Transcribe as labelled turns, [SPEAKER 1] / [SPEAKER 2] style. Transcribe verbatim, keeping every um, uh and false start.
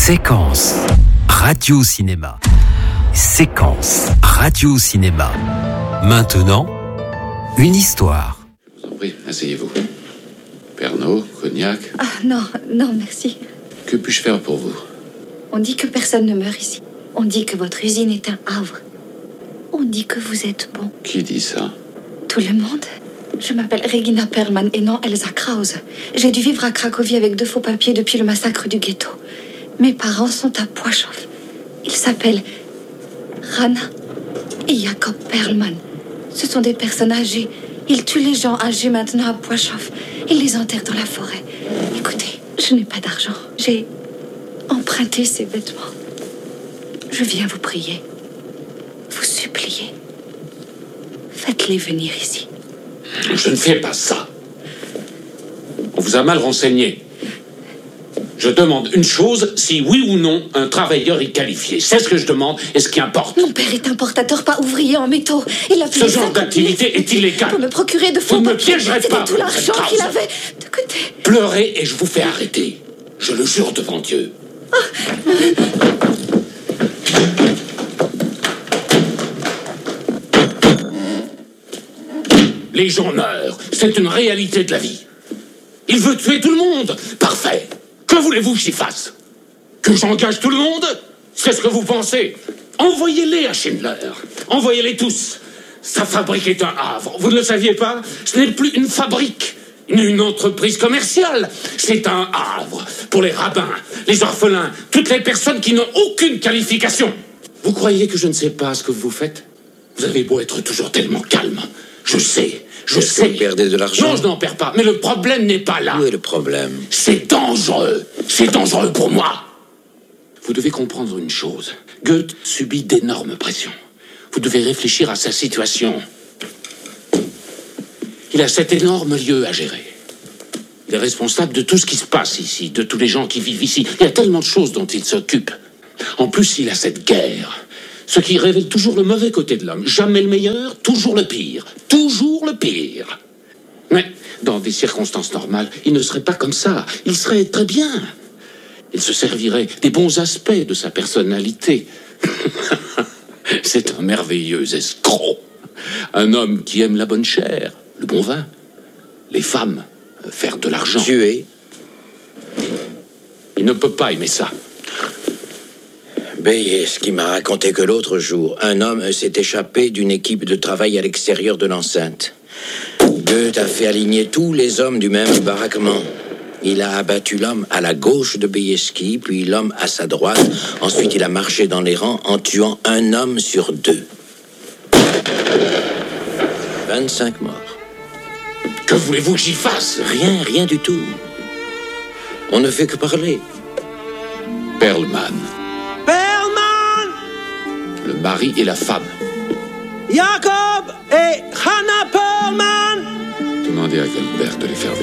[SPEAKER 1] Séquence radio-cinéma. Séquence radio-cinéma. Maintenant, une histoire.
[SPEAKER 2] Je vous en prie, asseyez-vous. Pernod, cognac.
[SPEAKER 3] Ah non, non, merci.
[SPEAKER 2] Que puis-je faire pour vous?
[SPEAKER 3] On dit que personne ne meurt ici. On dit que votre usine est un havre. On dit que vous êtes bon.
[SPEAKER 2] Qui dit ça?
[SPEAKER 3] Tout le monde. Je m'appelle Regina Perlman et non Elsa Krause. J'ai dû vivre à Cracovie avec deux faux papiers depuis le massacre du ghetto. Mes parents sont à Płaszów. Ils s'appellent Rana et Jakob Perlman. Ce sont des personnes âgées. Ils tuent les gens âgés maintenant à Płaszów. Ils les enterrent dans la forêt. Écoutez, je n'ai pas d'argent. J'ai emprunté ces vêtements. Je viens vous prier, vous supplier. Faites-les venir ici.
[SPEAKER 2] Je ne fais pas ça. On vous a mal renseigné. Je demande une chose, si oui ou non un travailleur est qualifié. C'est ce que je demande et ce qui importe.
[SPEAKER 3] Mon père est importateur, pas ouvrier en métaux. Il a
[SPEAKER 2] Ce genre d'activité est illégal.
[SPEAKER 3] Pour me procurer de faux
[SPEAKER 2] Vous ne me
[SPEAKER 3] papiers.
[SPEAKER 2] piégerez
[SPEAKER 3] C'était
[SPEAKER 2] pas,
[SPEAKER 3] tout l'argent
[SPEAKER 2] Krause.
[SPEAKER 3] qu'il avait de côté.
[SPEAKER 2] Pleurez et je vous fais arrêter. Je le jure devant Dieu. Les gens meurent. C'est une réalité de la vie. Il veut tuer tout le monde. Parfait. Que voulez-vous que j'y fasse? Que j'engage tout le monde? C'est ce que vous pensez? Envoyez-les à Schindler. Envoyez-les tous. Sa fabrique est un havre. Vous ne le saviez pas? Ce n'est plus une fabrique, une, une entreprise commerciale. C'est un havre pour les rabbins, les orphelins, toutes les personnes qui n'ont aucune qualification. Vous croyez que je ne sais pas ce que vous faites? Vous avez beau être toujours tellement calme. Je sais, je
[SPEAKER 4] Est-ce
[SPEAKER 2] sais.
[SPEAKER 4] que vous perdez de l'argent?
[SPEAKER 2] Non, je n'en perds pas. Mais le problème n'est pas là.
[SPEAKER 4] Où est le problème?
[SPEAKER 2] C'est dangereux. C'est dangereux pour moi. Vous devez comprendre une chose. Goethe subit d'énormes pressions. Vous devez réfléchir à sa situation. Il a cet énorme lieu à gérer. Il est responsable de tout ce qui se passe ici, de tous les gens qui vivent ici. Il y a tellement de choses dont il s'occupe. En plus, il a cette guerre. Ce qui révèle toujours le mauvais côté de l'homme. Jamais le meilleur, toujours le pire. Toujours le pire. Mais dans des circonstances normales, il ne serait pas comme ça. Il serait très bien. Il se servirait des bons aspects de sa personnalité. C'est un merveilleux escroc. Un homme qui aime la bonne chair, le bon vin, les femmes, faire de l'argent.
[SPEAKER 4] Tuer?
[SPEAKER 2] Il ne peut pas aimer ça.
[SPEAKER 4] Bayes qui m'a raconté que l'autre jour, un homme s'est échappé d'une équipe de travail à l'extérieur de l'enceinte. Goethe a fait aligner tous les hommes du même baraquement. Il a abattu l'homme à la gauche de Bieski, puis l'homme à sa droite. Ensuite, il a marché dans les rangs en tuant un homme sur deux. vingt-cinq morts.
[SPEAKER 2] Que voulez-vous que j'y fasse?
[SPEAKER 4] Rien, rien du tout. On ne fait que parler.
[SPEAKER 2] Perlman.
[SPEAKER 5] Perlman,
[SPEAKER 2] Le mari et la femme.
[SPEAKER 5] Jakob et Hannah Perlman.
[SPEAKER 2] Demandez à Gelbert de les faire venir.